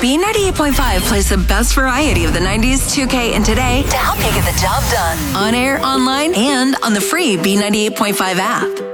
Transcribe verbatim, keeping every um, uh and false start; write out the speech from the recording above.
B ninety-eight point five plays the best variety of the nineties, two K, and today to help you get the job done. On air, online, and on the free B ninety-eight point five app.